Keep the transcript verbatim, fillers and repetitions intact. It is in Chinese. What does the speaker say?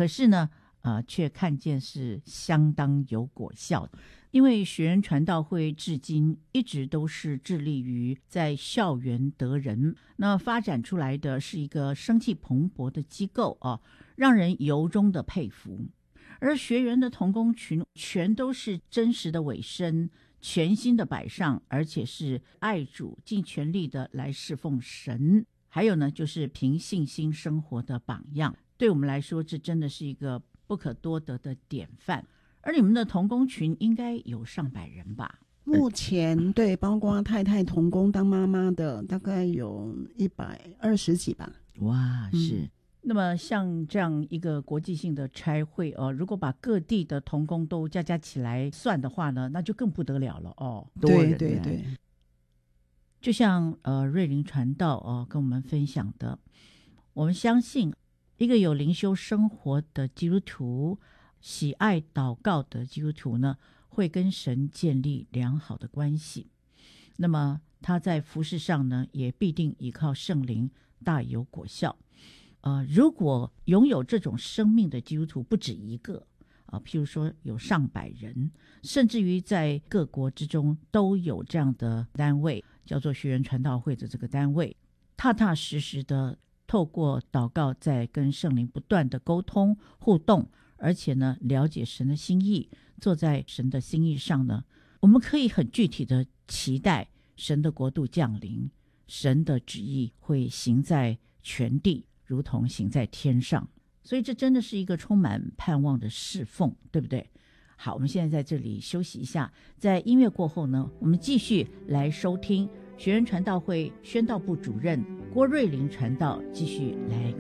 可是呢呃，却看见是相当有果效的。因为学人传道会至今一直都是致力于在校园得人，那发展出来的是一个生气蓬勃的机构啊，让人由衷的佩服。而学员的同工群全都是真实的委身，全心的摆上，而且是爱主，尽全力的来侍奉神。还有呢，就是凭信心生活的榜样。对我们来说，这真的是一个不可多得的典范。而你们的同工群应该有上百人吧？ 目前对，包括太太同工当妈妈的，大概有一百二十几吧。 哇，是。 嗯， 那么像这样一个国际性的差会哦，如果把各地的同工都加加起来算的话呢，那就更不得了了哦。多人对对对， 就像呃瑞林传道哦跟我们分享的，我们相信一个有灵修生活的基督徒，喜爱祷告的基督徒呢，会跟神建立良好的关系。那么他在服事上呢，也必定依靠圣灵，大有果效。呃，如果拥有这种生命的基督徒不止一个啊、呃，譬如说有上百人，甚至于在各国之中都有这样的单位，叫做学员传道会的这个单位，踏踏实实的透过祷告，在跟圣灵不断的沟通互动，而且呢，了解神的心意，坐在神的心意上呢，我们可以很具体的期待神的国度降临，神的旨意会行在全地，如同行在天上。所以这真的是一个充满盼望的侍奉，对不对？好，我们现在在这里休息一下，在音乐过后呢，我们继续来收听学人传道会宣道部主任郭瑞麟传道继续来